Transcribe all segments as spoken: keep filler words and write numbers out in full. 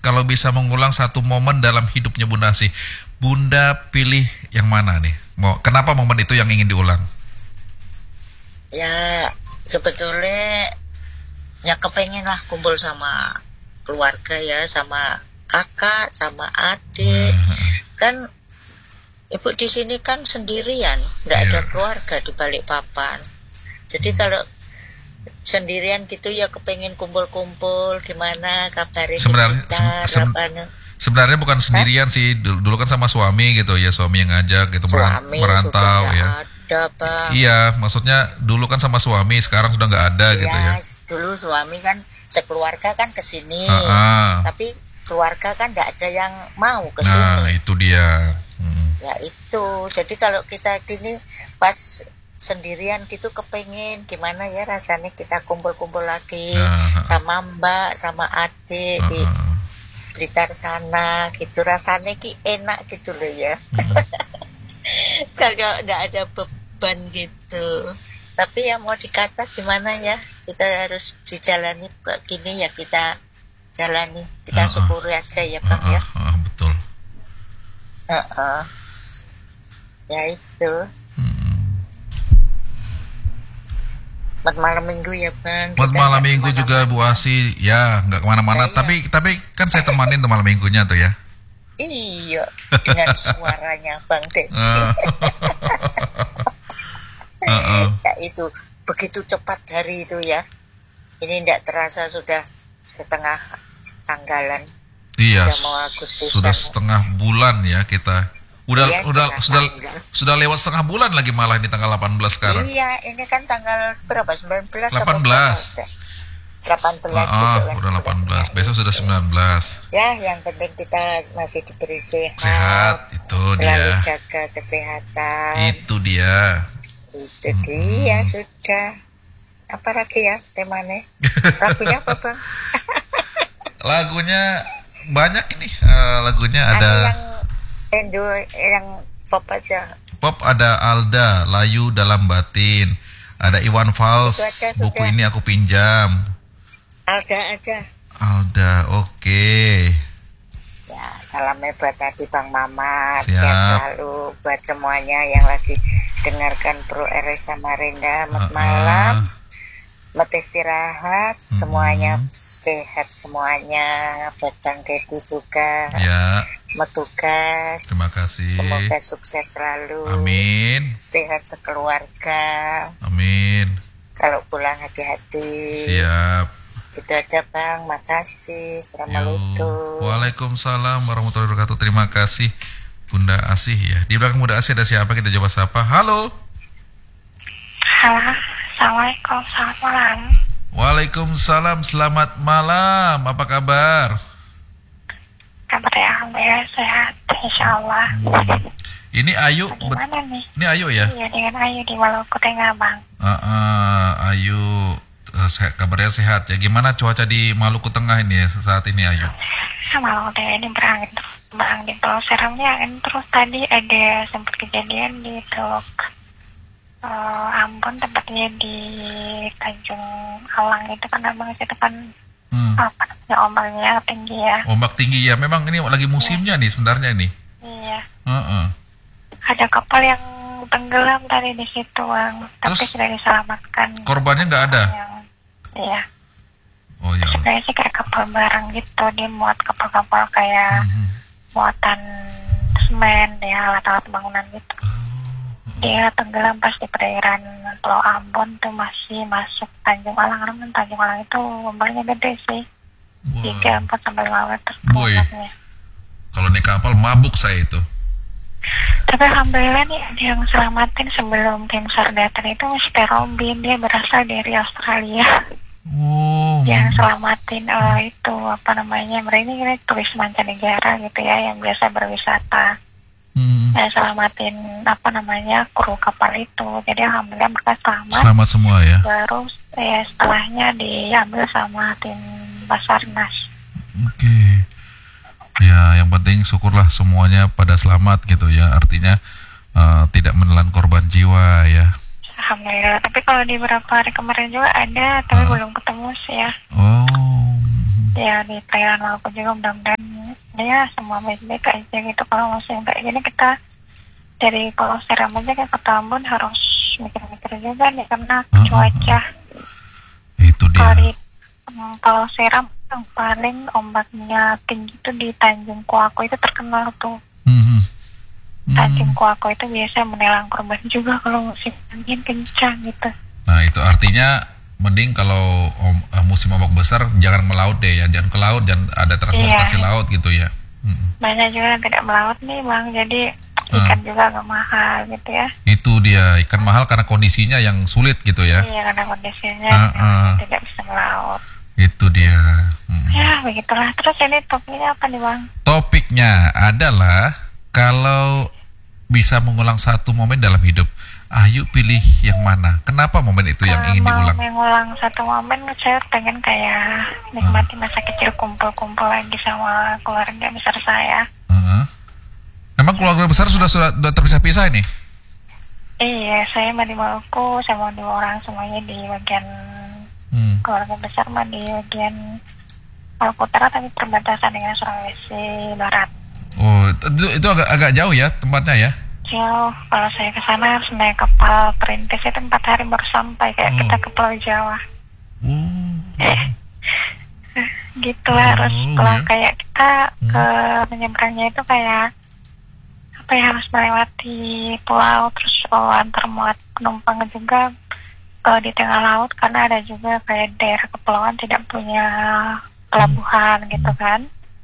kalau bisa mengulang satu momen dalam hidupnya Bunda Asih, Bunda pilih yang mana nih? Mau kenapa momen itu yang ingin diulang? Ya sebetulnya ya kepengen lah kumpul sama keluarga ya, sama kakak, sama adik. Kan ibu di sini kan sendirian, nggak Iya. ada keluarga di Balikpapan. Jadi kalau sendirian gitu ya kepengen kumpul-kumpul, gimana kabarnya Sebenarnya kita, sem- sem- apanya. sebenarnya bukan sendirian sih, dulu, dulu kan sama suami gitu ya, suami yang ngajak gitu meran- Suami merantau sudah nggak ya. ada bang. Iya, maksudnya dulu kan sama suami, sekarang sudah nggak ada Iya, gitu ya. dulu suami kan sekeluarga kan kesini, Ah, ah. tapi keluarga kan nggak ada yang mau Nah, kesini. itu dia. Hmm. Ya itu, jadi kalau kita gini pas sendirian gitu kepengen gimana ya rasanya kita kumpul-kumpul lagi Nah, sama mbak, sama adik ah, di ah. Blitar sana gitu, rasanya ki enak gitu loh ya. Hmm. Kalau nggak ada beban gitu. Tapi ya mau dikata gimana ya, kita harus dijalani begini ya, kita jalani, kita Uh-uh. syukuri aja ya bang Ah, ya. ah, ah, betul. Uh-uh. Ya itu. Hmm. Buat malam minggu ya bang. Buat Kita malam nggak minggu juga Bu kemana-mana. Asih, ya nggak kemana-mana. Iya. Tapi tapi kan saya temanin tuh malam minggunya tuh ya. Iya, dengan suaranya Bang Dedi. Ah. Ah, ah. Ya itu, begitu cepat hari itu ya. Ini tidak terasa sudah setengah tanggalan. Iya, Sudah mau Agustusan. sudah setengah bulan ya kita. Udah Iya, udah setengah sudah tanggal. sudah lewat setengah bulan lagi malah ini tanggal delapan belas sekarang. Iya, ini kan tanggal berapa? sembilan belas delapan belas. delapan belas Ah, besok ah, kan. udah delapan belas. Besok sudah sembilan belas. Ya, yang penting kita masih diberi sehat. Sehat itu Selalu dia. jaga kesehatan. Itu dia. Itu dia sudah. Apa lagi ya temanya? Lagunya apa bang? Lagunya banyak ini. eh, lagunya Ada ada yang Endo, yang pop aja. pop, ada Alda, Layu Dalam Batin. Ada Iwan Fals, Itu aja buku sudah. ini aku pinjam. Alda aja. Alda, oke. Ya, salamnya buat tadi Bang Mamat. Siap. Sehat selalu buat semuanya yang lagi dengarkan Pro R S Samarinda. Selamat Ah, malam. ah. Selamat istirahat. Mhm. Semuanya sehat semuanya. Buat Bang Dedi juga. Ya, Mau tugas. terima kasih. Semoga sukses selalu. Amin, Sehat sekeluarga. amin. Kalau pulang hati-hati. Siap. Itu aja Bang. Makasih. Yo. Assalamualaikum. Waalaikumsalam warahmatullahi wabarakatuh. Terima kasih Bunda Asih ya. Di belakang Bunda Asih ada siapa? Kita coba sapa. Halo. Halo, Assalamualaikum, selamat malam. Waalaikumsalam. Selamat malam. Apa kabar? Kabarnya alhamdulillah sehat, insya Allah. Ini Ayu. bet- Bagaimana nih? Ini Ayu ya. Iya, dengan Ayu di Maluku Tengah, Bang. Ah, ah, Ayu. eh, se- kabarnya sehat ya. Gimana cuaca di Maluku Tengah ini ya saat ini Ayu? Maluku Tengah ini berangin terus, berangin terus. Seramnya angin terus. Tadi ada sempat kejadian di Teluk eh, Ambon, tepatnya di Tanjung Alang itu kan, Abang, itu kan Hmm. apa namanya, ombaknya tinggi ya. Ombak tinggi ya. Memang ini lagi musimnya nih sebenarnya nih. Iya. Heeh. Ada kapal yang tenggelam tadi di situ, Bang. Tapi Terus sudah diselamatkan. korbannya nggak ada? Yang, iya. Oh ya. Sebenarnya sih kayak kapal barang gitu, dia muat kapal-kapal kayak Mhm. muatan semen, ya alat-alat bangunan gitu. Dia tenggelam pas di perairan Pulau Ambon tuh, masih masuk Tanjung Alang. Namun Tanjung Alang itu ombaknya gede sih, Wah. tiga empat sampai lima meter Boy. ombaknya. Kalau naik kapal mabuk saya itu. Tapi alhamdulillah nih ada yang selamatin sebelum tim SAR datang. Itu mister Robin, dia berasal dari Australia. Oh. Yang selamatin eh, itu apa namanya, mereka ini kira turis mancanegara gitu ya, yang biasa berwisata. Hmm. Yang selamatin apa namanya, kru kapal itu. Jadi alhamdulillah mereka selamat. Selamat semua ya. Baru eh, setelahnya diambil sama tim Basarnas. Oke. Ya, yang penting syukurlah semuanya pada selamat gitu ya. Artinya eh, tidak menelan korban jiwa ya. Alhamdulillah. Tapi kalau di beberapa hari kemarin juga ada, tapi Ah. belum ketemu sih ya. Oh. ya di perairan Maluku juga mudah-mudahan ya semua baik-baik aja gitu. Kalau musim kayak gini kita dari Pulau Seram aja ke Kota Ambon harus mikir-mikir juga nih karena Uh, uh, cuaca. Itu dia. Kalau di mm, Pulau Seram yang paling ombaknya tinggi itu di Tanjung Kuako, itu terkenal tuh. Mhm. Tanjung Hmm. Kuako itu biasa menelan korban juga kalau musim angin kencang gitu. Nah itu artinya mending kalau om, eh, musim ombak besar jangan melaut deh ya, jangan ke laut, jangan ada transportasi Iya. laut gitu ya. Mm. Banyak juga yang tidak melaut nih bang, jadi ikan juga agak mahal gitu ya. Itu dia, ikan mahal karena kondisinya yang sulit gitu ya. Iya karena kondisinya Ah, ah. tidak bisa melaut. Itu dia. Mm. Ya begitulah. Terus ini topiknya apa nih bang? Topiknya adalah kalau bisa mengulang satu momen dalam hidup, Ayu pilih yang mana? Kenapa momen itu yang Kalau ingin mau diulang? mengulang satu momen, saya pengen kayak nikmati masa kecil, kumpul-kumpul lagi sama keluarga besar saya. Heeh. Memang keluarga besar sudah sudah, sudah terpisah-pisah ini? Iya, saya mah di Maluku sama dua orang semuanya di bagian Hmm. keluarga besar mah di bagian Maluku Utara tapi perbatasan dengan Sulawesi Barat. Oh, itu, itu agak agak jauh ya tempatnya ya? Jauh, kalau saya ke sana harus naik kapal perintis itu empat hari baru sampai kayak Oh. kita ke Pulau Jawa. Oh. Gitu lah, harus Oh, kalau ya. kayak kita ke menyeberangnya itu kayak apa ya, harus melewati pulau terus oh, antar muat penumpang juga eh, di tengah laut karena ada juga kayak daerah kepulauan tidak punya pelabuhan gitu kan.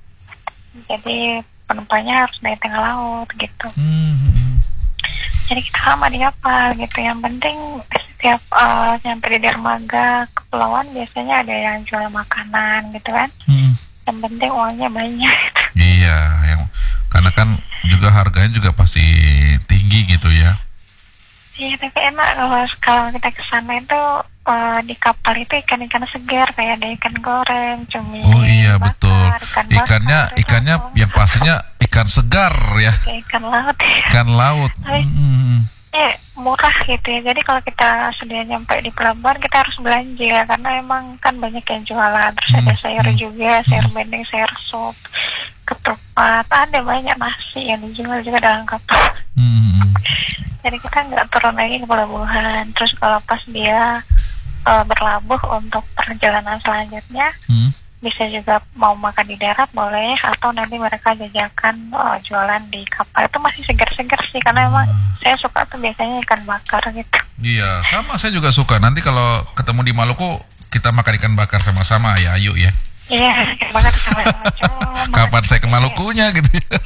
Jadi penumpangnya harus dari tengah laut gitu. Hmm. Jadi kita lama di kapal gitu. Yang penting setiap uh, nyampe di dermaga kepulauan biasanya ada yang jual makanan gitu kan. Hmm. Yang penting uangnya banyak. Iya, yang karena kan juga harganya juga pasti tinggi gitu ya. Iya tapi enak kalau kalau kita ke sana itu uh, di kapal itu ikan-ikan segar kayak ada ikan goreng, cumi. Oh iya bakar, betul. Ikan Ikannya bakar, ikannya sambal. yang pastinya ikan segar ya. Kayak ikan laut ya. Ikan laut. Hai. Hmm. Ya, murah gitu ya. Jadi kalau kita sudah nyampe di pelabuhan kita harus belanja karena emang kan banyak yang jualan. Terus ada Hmm, sayur hmm, juga, sayur bening, sayur sup, ketupat, ada banyak nasi yang dijual juga dalam kapal. Hmm. Jadi kita nggak turun lagi ke pelabuhan. Terus kalau pas dia eh, berlabuh untuk perjalanan selanjutnya, Hmm. bisa juga mau makan di darat boleh, atau nanti mereka jajakan oh, jualan di kapal. Itu masih segar-segar sih karena emang saya suka tuh biasanya ikan bakar gitu. Iya, sama saya juga suka. Nanti kalau ketemu di Maluku kita makan ikan bakar sama-sama ya, Ayu ya. Iya, ikan bakar sama macam. Kapan saya ke Malukunya gitu.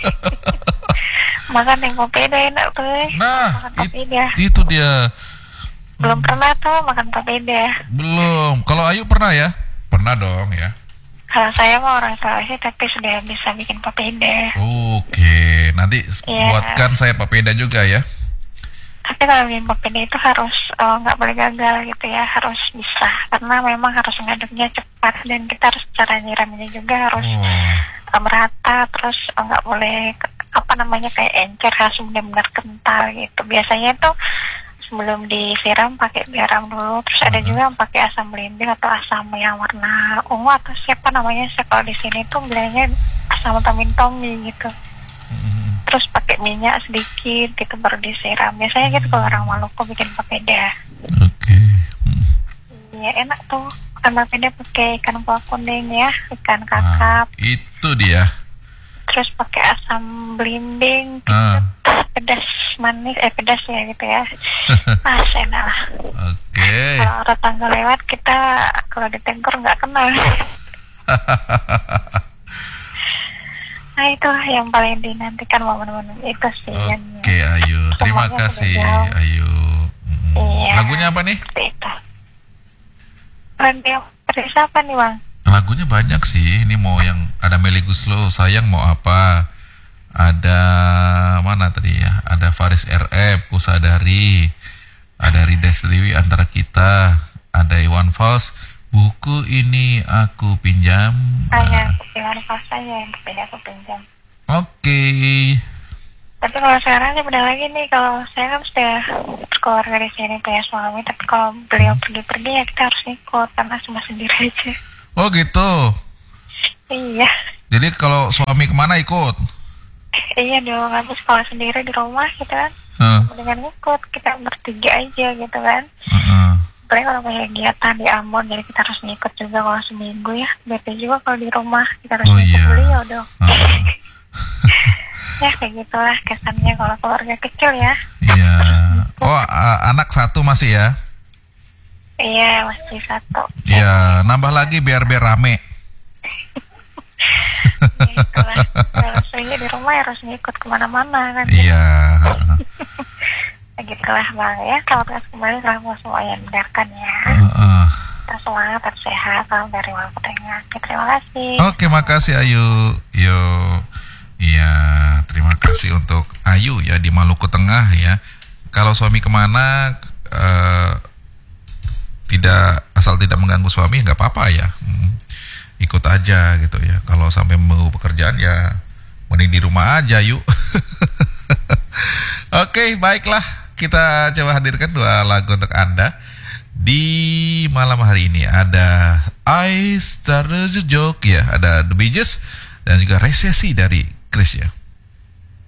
Makan yang papeda enak tuh. Nah, Makan it- papeda. itu dia. Belum pernah tuh makan papeda. Belum. Kalau Ayu pernah ya? Pernah dong ya. Kalau saya mah orang Sulawesi tapi sudah bisa bikin papeda. Oke, nanti s- Iya. buatkan saya papeda juga ya. Tapi kalau bikin papeda itu harus eh, nggak boleh gagal gitu ya, harus bisa karena memang harus ngaduknya cepat dan kita harus cara nyiramnya juga harus Oh. eh, merata, terus eh, nggak boleh ke- apa namanya kayak encer, harus benar-benar kental gitu. Biasanya itu sebelum disiram pakai garam dulu, terus ada Mhm. juga yang pakai asam belimbing atau asam yang warna ungu atau siapa namanya, saya kalau di sini tuh bilangnya asam tomin-tomi gitu. Hmm. Terus pakai minyak sedikit gitu baru disiram. Biasanya gitu kalau orang Maluku bikin papeda. Oke. Hmm. Iya enak tuh. Makan papeda pakai ikan kuah kuning ya, ikan Nah, kakap. itu dia. Terus pakai asam belimbing, Ah. pedas manis, eh pedas ya gitu ya. Pas enak lah. Oke. Kalau orang tangga lewat kita kalau ditegur nggak kenal. Nah itu yang paling dinantikan momen-momen itu sih. yang Oke Ayu, terima semuanya kasih sudah jauh. Ayu. Mm. Iya. Lagunya apa nih? Seperti itu. Radio dari siapa nih bang? Lagunya banyak sih. Ini mau yang ada Melly Guslo, sayang mau apa? Ada mana tadi ya? Ada Faris R F, Ku Sadari. Ada Rida Sliwi, Antara Kita. Ada Iwan Fals, Buku Ini Aku Pinjam. Saya Nah, dengan pas saya yang berbeda aku pinjam. Oke. Tapi kalau sekarang sih beda lagi nih. Kalau saya kan sudah berkeluarga di sini punya suami. Tapi kalau beliau pergi-pergi ya kita harus ikut karena cuma sendiri aja. Oh gitu. Iya. Jadi kalau suami kemana ikut? Iya dong, habis sekolah sendiri di rumah gitu kan. Huh. Dengan ikut, kita bertiga aja gitu kan. Uh-uh. Apalagi kalau punya kegiatan di Ambon, jadi kita harus ngikut juga kalau seminggu ya. Bete juga kalau di rumah, kita harus Oh, ngikut iya. beliau dong. Uh-uh. Ya kayak gitulah kesannya kalau keluarga kecil ya. Iya. Oh, a- anak satu masih ya? Iya, masih satu. Iya, nambah lagi biar biar rame. Ya, itulah. Kalau saya di rumah harus ngikut kemana-mana kan. Iya. Ya, gitulah bang ya. Selamat kembali selamat semuanya mendengarkan ya. Uh-uh. Kita semuanya tetap sehat, salam dari Walaupun Tengah. Terima kasih. Oke, makasih Ayu. Yo. Iya, terima kasih untuk Ayu ya di Maluku Tengah ya. Kalau suami kemana eh, tidak asal tidak mengganggu suami nggak apa-apa ya. Hmm, ikut aja gitu ya. Kalau sampai mau pekerjaan ya mending di rumah aja yuk. Oke, baiklah. Kita coba hadirkan dua lagu untuk Anda. Di malam hari ini ada I Started a Joke ya, ada The Bee Gees dan juga Resesi dari Chris ya.